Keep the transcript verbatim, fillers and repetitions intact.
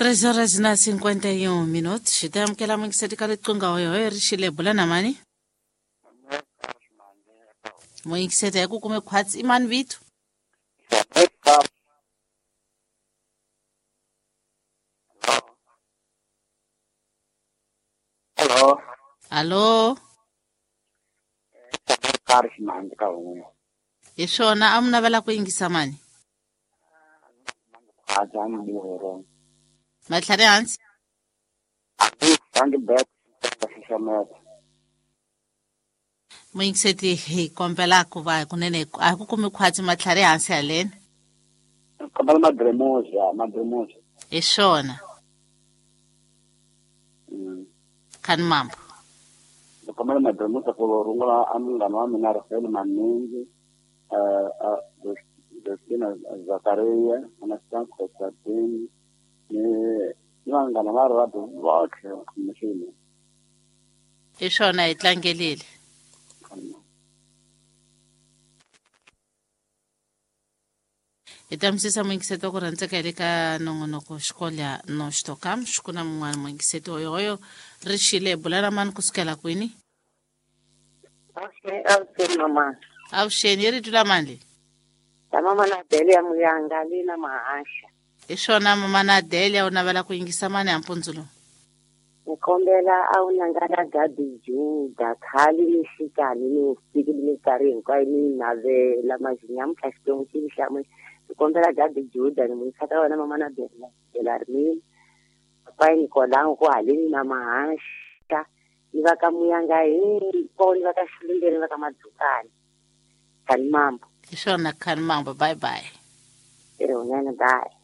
Três horas na cinquenta e um minutos. Estamos que lá muito cedo que tunga hoyo hoyo rishile bula na mani. Muito cedo é como eu quase iman vitu. Hello. Alô. Karis manje ka unyo. Ishona amna bala kuingisa mani. Ajani bihoro. Matlare hansi. Tangi bet sishamet. Muito cedo he kompela kuva kunene aku como quase matlare hansi alene. Kabal madremoja, madremoja. Ishona. Mm. Kan mambo. Kabal madremoja ko rungola amngano amina Rafael Maningi. Eh uh, Destina Zakaria, Anastan Konstantin. Ni ngana mara watu wote mshini. Ishona itlangelile. Itamsisa mwingiseto kuranteka ilika nongonoko shkola no shtokam shkuna mwana mwingiseto oyo oyo rishile bulana man kuskela kwini. Okay, okay mama. Au sheni iri tula mandi. Mama na Delia muyangali na maasha. Ishona mama na Delia unabala kuingisa mani ampunzulo. Nikombela au nangana gadi juda khali nishikani ni sigi ni kare kwa ni nave la majinyam kashto mshishamwe. Nikombela gadi juda ni mwisata wana mama na Delia. Delarmi. Kwa nikolangu kwa alini na maasha. Nivaka muyanga hii kwa nivaka shulinde nivaka madukani. Kan mambo. Ishona kan mambo bye bye. Pero nene bye.